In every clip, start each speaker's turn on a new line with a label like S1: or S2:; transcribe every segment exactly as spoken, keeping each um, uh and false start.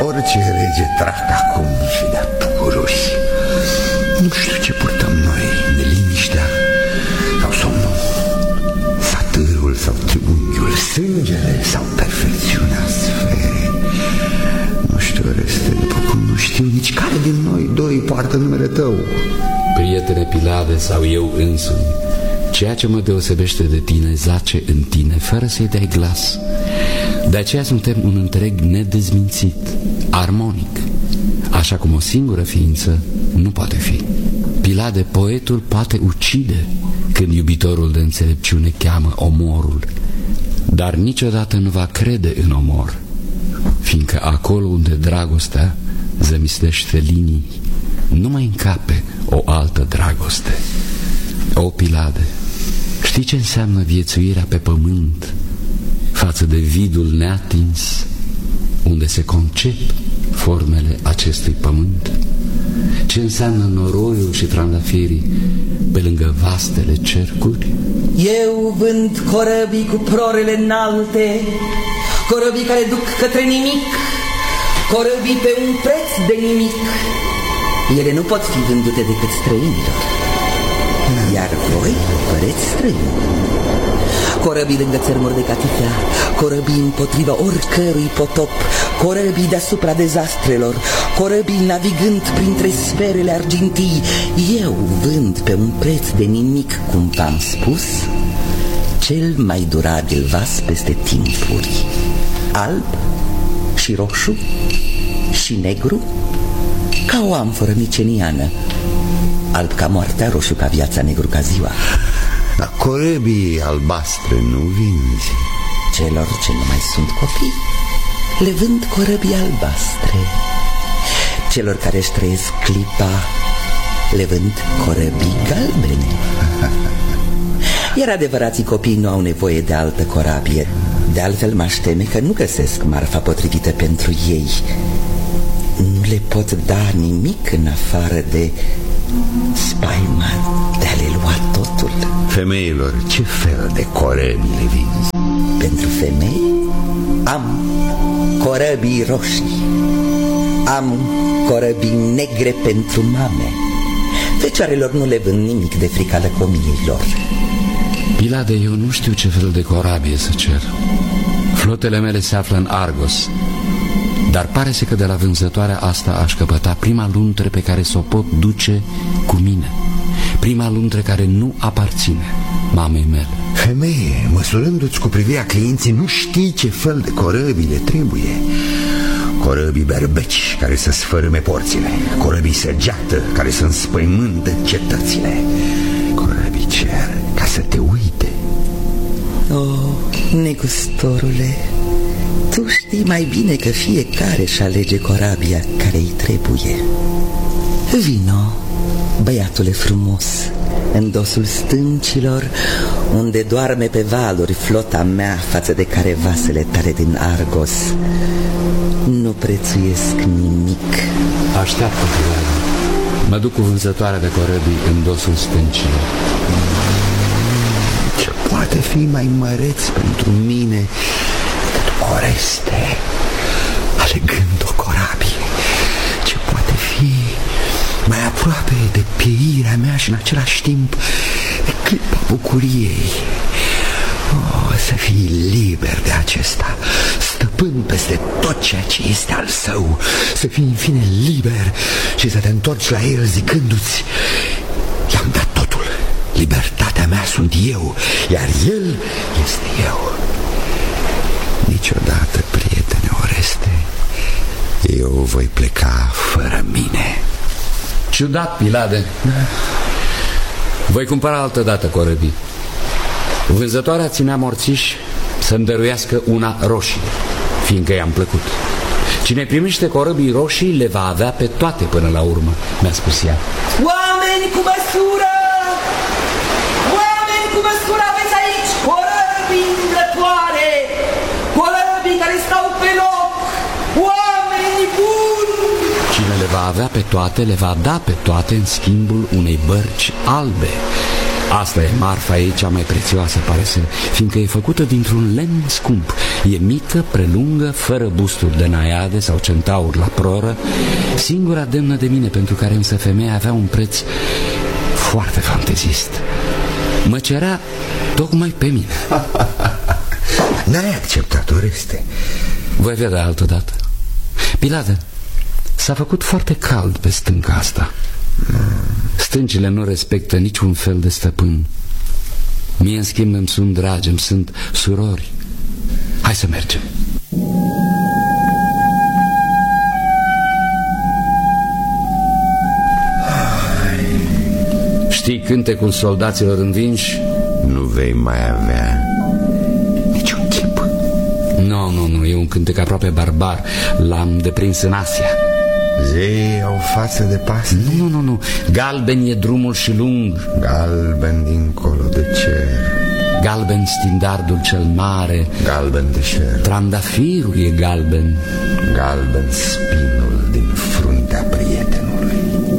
S1: Orice rege trag acum și de-a tucuroși. Nu știu ce purtăm noi, neliniștea sau somnul, satârul sau triunghiul, sângele sau perfecțiunea sferei. Nu știu, Oreste, după cum nu știu nici care din noi doi poartă numele tău.
S2: Prietene Pilade sau eu însumi, ceea ce mă deosebește de tine zace în tine, fără să-i dai glas. De aceea suntem un întreg nedezmințit, armonic, așa cum o singură ființă nu poate fi. Pilade, poetul poate ucide când iubitorul de înțelepciune cheamă omorul, dar niciodată nu va crede în omor, fiindcă acolo unde dragostea zămislește linii, nu mai încape o altă dragoste. O, Pilade, știi ce înseamnă viețuirea pe pământ față de vidul neatins unde se concep formele acestui pământ? Ce înseamnă noroiul și trandafirii pe lângă vastele cercuri?
S3: Eu vând corăbii cu prorele înalte, corăbii care duc către nimic, corăbii pe un preț de nimic. Ele nu pot fi vândute decât străinilor, iar voi păreți străini. Corăbii lângă țărmuri de catifea, corăbii împotriva oricărui potop, corăbii deasupra dezastrelor, corăbii navigând printre sferele argintii. Eu vând pe un preț de nimic, cum v-am spus, cel mai durabil vas peste timpuri, alb și roșu și negru, ca o amforă miceniană, alb ca moartea, roșu ca viața, negru ca ziua.
S1: Dar corăbii albastre nu vinzi?
S3: Celor ce nu mai sunt copii le vând corăbii albastre. Celor care își trăiesc clipa le vând corăbii galbene. Iar adevărații copii nu au nevoie de altă corabie. De altfel m-aș teme că nu găsesc marfa potrivită pentru ei. Nu le pot da nimic în afară de spaima de a le lua totul.
S1: Femeilor, ce fel de corăbii le vinzi?
S3: Pentru femei am corăbii roșii, am corăbii negre pentru mame. Fecioarelor nu le vând nimic de frica lăcomiei lor.
S2: Pilade, eu nu știu ce fel de corabie să cer. Flotele mele se află în Argos, dar pare să că de la vânzătoarea asta aș căpăta prima luntre pe care s-o pot duce cu mine, prima luntre care nu aparține mamei mele.
S1: Femeie, măsurându-ți cu privirea clienții, nu știi ce fel de corăbii le trebuie. Corăbii berbeci care să sfărâme porțile, corăbii săgeată care să înspăimânte cetățile, corăbii cer ca să te uite.
S3: Oh, negustorule, tu știi mai bine că fiecare își alege corabia care îi trebuie. Vino, băiatule frumos, în dosul stâncilor, unde doarme pe valuri flota mea față de care vasele tale din Argos nu prețuiesc nimic.
S2: Așteaptă, Pilade. Mă duc cu vânzătoarea de corăbii în dosul stâncilor.
S1: Ce poate fi mai măreț pentru mine decât Oreste, alegând o corabie? Ce poate fi mai aproape de pieirea mea și în același timp de clipa bucuriei? Oh, să fii liber de acesta, stăpân peste tot ceea ce este al său, să fii în fine liber și să te întorci la el zicându-ți: i-am dat totul, libertatea mea sunt eu, iar el este eu. Niciodată, prietene Oreste, eu voi pleca fără mine.
S2: Ciudat, Pilade. Voi cumpăra altă dată corăbii. Vânzătoarea ținea morțiș să-mi dăruiască una roșie, fiindcă i-am plăcut. Cine primește corăbii roșii le va avea pe toate până la urmă, mi-a spus ea.
S3: Oameni cu măsură! Oameni cu măsură aveți aici corăbii umblătoare, corăbii care stau pe loc, oameni buni!
S2: Cine le va avea pe toate, le va da pe toate în schimbul unei bărci albe, Asta e marfa ei cea mai prețioasă, pare să, fiindcă e făcută dintr-un lemn scump. E mică, prelungă, fără busturi de naiade sau centauri la proră. Singura demnă de mine, pentru care însă femeia avea un preț foarte fantezist. Mă cerea tocmai pe mine.
S1: N-ai acceptat, Oreste?
S2: Voi vedea altădată. Pilade, s-a făcut foarte cald pe stânca asta. Stâncile nu respectă niciun fel de stăpân. Mie, în schimb, îmi sunt dragi, îmi sunt surori. Hai să mergem. Știi cântecul soldaților învinși?
S1: Nu vei mai avea niciun chip.
S2: Nu, nu, nu, e un cântec aproape barbar. L-am deprins în Asia.
S1: Zei au față de pasăre?
S2: Nu, nu, nu, galben e drumul și lung.
S1: Galben dincolo de cer.
S2: Galben stindardul cel mare.
S1: Galben de șer.
S2: Trandafirul e galben.
S1: Galben spinul din fruntea prietenului.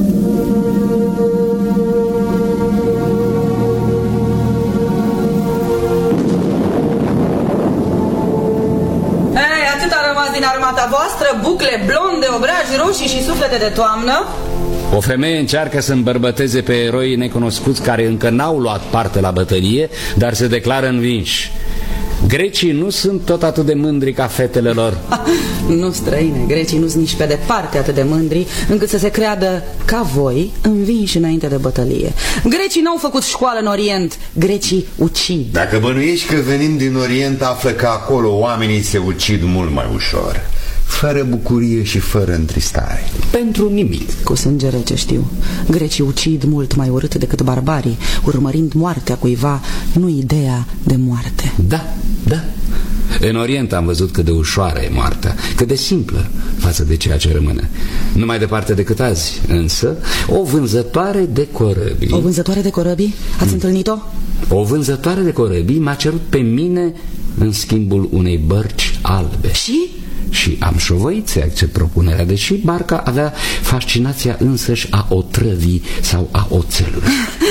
S3: Ei, atât a rămas din armata voastră, bucle blonde, obraji roșii și suflete de toamnă.
S2: O femeie încearcă să îmbărbăteze pe eroii necunoscuți care încă n-au luat parte la bătălie, dar se declară învinși. Grecii nu sunt tot atât de mândri ca fetele lor.
S3: Ha, nu, străine, grecii nu sunt nici pe departe atât de mândri încât să se creadă ca voi învinși înainte de bătălie. Grecii n-au făcut școală în Orient, grecii ucid.
S1: Dacă bănuiești că venind din Orient, află că acolo oamenii se ucid mult mai ușor, fără bucurie și fără întristare.
S2: Pentru nimic.
S3: Cu sânge rece, știu. Grecii ucid mult mai urât decât barbarii, urmărind moartea cuiva, nu ideea de moarte.
S2: Da, da. În Orient am văzut cât de ușoară e moartea, cât de simplă față de ceea ce rămâne. Nu mai departe decât azi, însă, o vânzătoare de corăbii.
S3: O vânzătoare de corăbii? Ați mm. întâlnit-o?
S2: O vânzătoare de corăbii m-a cerut pe mine în schimbul unei bărci albe.
S3: Și?
S2: Și am șovăit să accept propunerea, deși barca avea fascinația însăși a otrăvii sau a oțelului.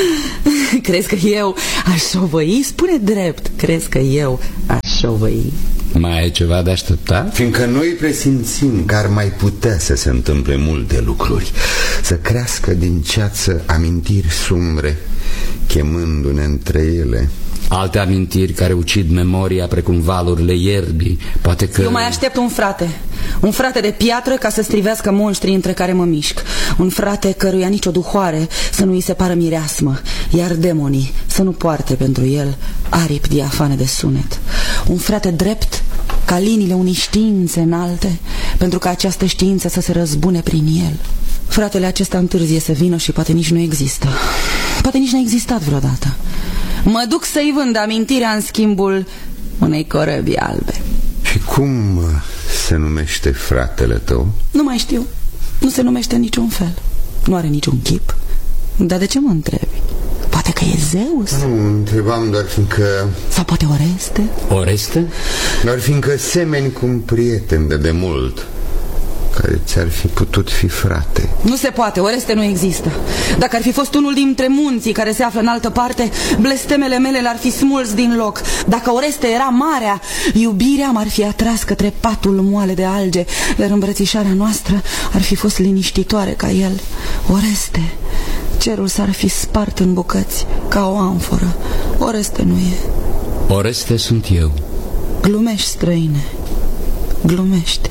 S3: Crezi că eu aș șovăi? Spune drept, crezi că eu aș șovăi?
S2: Mai ai ceva de așteptat?
S1: Fiindcă noi presimțim că ar mai putea să se întâmple multe lucruri, să crească din ceață amintiri sumbre, chemându-ne între ele.
S2: Alte amintiri care ucid memoria precum valurile ierbii. Poate că...
S3: Eu mai aștept un frate. Un frate de piatră ca să strivească monștrii între care mă mișc. Un frate căruia nicio duhoare să nu îi se pară mireasmă, iar demonii să nu poarte pentru el aripi diafane de sunet. Un frate drept ca liniile unei științe înalte, pentru ca această știință să se răzbune prin el. Fratele acesta întârzie să vină și poate nici nu există. Poate nici n-a existat vreodată. Mă duc să-i vând amintirea în schimbul unei corăbii albe.
S1: Și cum se numește fratele tău?
S3: Nu mai știu. Nu se numește niciun fel. Nu are niciun chip. Dar de ce mă întrebi? Poate că e Zeus?
S1: Nu, întrebam doar fiindcă...
S3: Sau poate Oreste?
S2: Oreste?
S1: Doar fiindcă semeni cu un prieten de demult care ți-ar fi putut fi frate.
S3: Nu se poate, Oreste nu există. Dacă ar fi fost unul dintre munții care se află în altă parte, blestemele mele l-ar fi smuls din loc. Dacă Oreste era marea, iubirea m-ar fi atras către patul moale de alge, iar îmbrățișarea noastră ar fi fost liniștitoare ca el. Oreste, cerul s-ar fi spart în bucăți ca o amforă. Oreste nu e.
S2: Oreste sunt eu.
S3: Glumești, străine, glumești.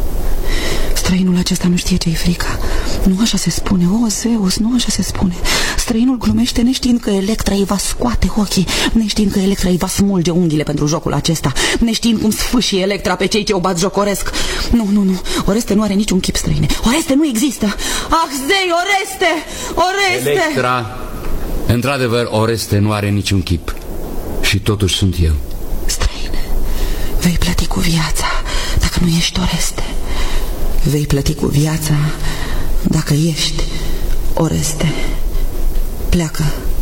S3: Străinul acesta nu știe ce-i frica. Nu așa se spune, o, Zeus, nu așa se spune. Străinul glumește neștiind că Electra îi va scoate ochii, neștiind că Electra îi va smulge unghiile pentru jocul acesta, neștiind cum sfâșie Electra pe cei ce o bat jocoresc. Nu, nu, nu, Oreste nu are niciun chip, străine. Oreste nu există. Ah, zei, Oreste, Oreste!
S2: Electra, într-adevăr, Oreste nu are niciun chip. Și totuși sunt eu.
S3: Străine, vei plăti cu viața dacă nu ești Oreste. Vei plăti cu viața dacă ești Oreste. Pleacă.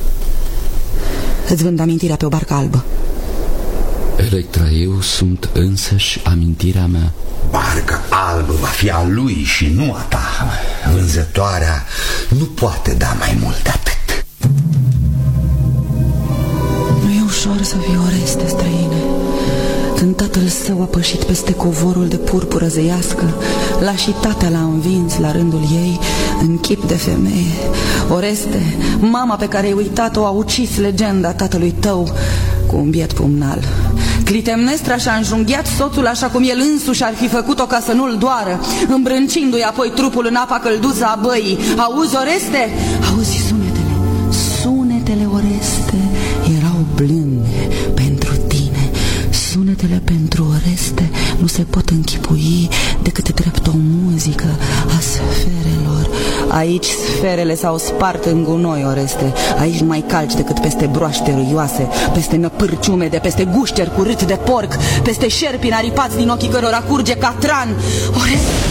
S3: Îți vând amintirea pe o barcă albă.
S2: Electra, eu sunt însăși amintirea mea.
S1: Barca albă va fi a lui și nu a ta. Vânzătoarea nu poate da mai mult de atât.
S3: ușor să fii Oreste, străine, când tatăl său a pășit peste covorul de purpură zeiască, lașitatea l-a învins la rândul ei în chip de femeie. Oreste, mama pe care ai uitat-o, a ucis legenda tatălui tău cu un biet pumnal. Clitemnestra și-a înjunghiat soțul așa cum el însuși ar fi făcut-o ca să nu-l doară, îmbrâncindu-i apoi trupul în apa călduță a băii. Auzi, Oreste? Auzi sunetele, sunetele, Oreste, erau blânde pentru tine. Sunetele pentru Oreste nu se pot închipui decât drept o muzică a sferelor. Aici sferele s-au spart în gunoi, Oreste. Aici nu mai calci decât peste broaște ruioase, peste năpârci umede, peste gușteri cu rât de porc, peste șerpi înaripați din ochii cărora curge catran. Oreste!